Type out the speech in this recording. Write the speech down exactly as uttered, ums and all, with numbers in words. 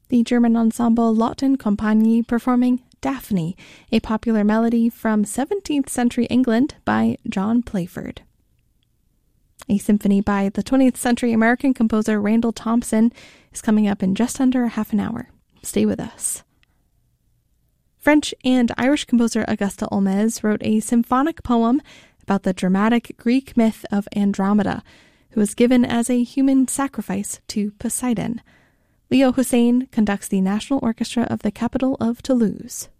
The German ensemble Lotte Compagnie performing Daphne, a popular melody from seventeenth century England by John Playford. A symphony by the twentieth century American composer Randall Thompson is coming up in just under a half an hour. Stay with us. French and Irish composer Auguste Olmez wrote a symphonic poem about the dramatic Greek myth of Andromeda, who was given as a human sacrifice to Poseidon. Leo Hussein conducts the National Orchestra of the capital of Toulouse.